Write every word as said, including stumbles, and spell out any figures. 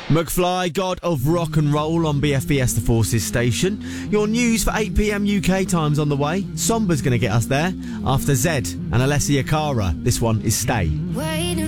McFly, God of Rock and Roll on B F B S The Forces station. Your news for eight p m U K time's on the way. Somber's going to get us there after Zed and Alessia Cara. This one is Stay. Waiting